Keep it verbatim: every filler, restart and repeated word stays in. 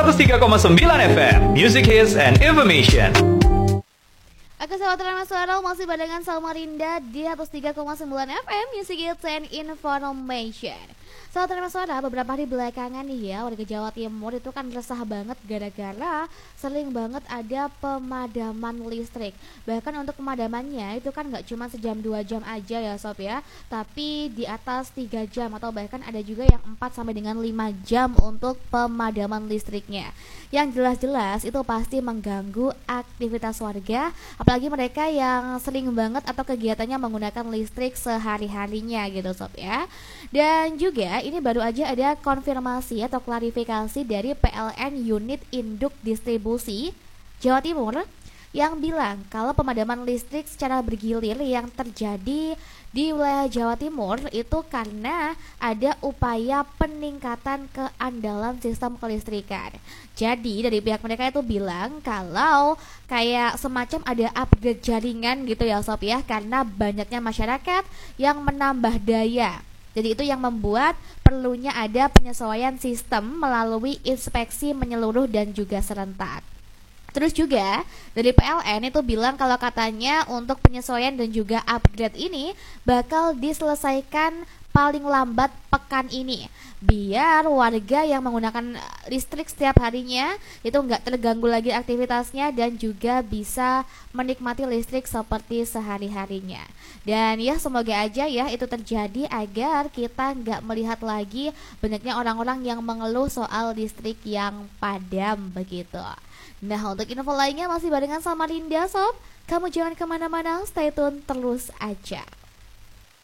seratus tiga koma sembilan F M, Music Hits and Information. Oke sahabat Transnasional, masih barengan Samarinda di seratus tiga koma sembilan F M, Music Hits and Information. Sahabat Transnasional, beberapa hari belakangan nih ya, warga Jawa Timur itu kan resah banget gara-gara sering banget ada pemadaman listrik. Bahkan untuk pemadamannya itu kan gak cuma sejam dua jam aja ya sob ya, tapi di atas tiga jam atau bahkan ada juga yang empat sampai dengan lima jam untuk pemadaman listriknya. Yang jelas-jelas itu pasti mengganggu aktivitas warga, apalagi mereka yang sering banget atau kegiatannya menggunakan listrik sehari-harinya gitu sob ya. Dan juga ini baru aja ada konfirmasi atau klarifikasi dari P L N Unit Induk Distribusi Jawa Timur yang bilang kalau pemadaman listrik secara bergilir yang terjadi di wilayah Jawa Timur itu karena ada upaya peningkatan keandalan sistem kelistrikan. Jadi dari pihak mereka itu bilang kalau kayak semacam ada upgrade jaringan gitu ya sob ya, karena banyaknya masyarakat yang menambah daya. Jadi itu yang membuat perlunya ada penyesuaian sistem melalui inspeksi menyeluruh dan juga serentak. Terus juga dari P L N itu bilang kalau katanya untuk penyesuaian dan juga upgrade ini bakal diselesaikan paling lambat pekan ini, biar warga yang menggunakan listrik setiap harinya itu nggak terganggu lagi aktivitasnya dan juga bisa menikmati listrik seperti sehari-harinya. Dan ya semoga aja ya itu terjadi agar kita nggak melihat lagi banyaknya orang-orang yang mengeluh soal listrik yang padam begitu. Nah untuk info lainnya masih barengan Samarinda sob, kamu jangan kemana-mana, stay tune terus aja.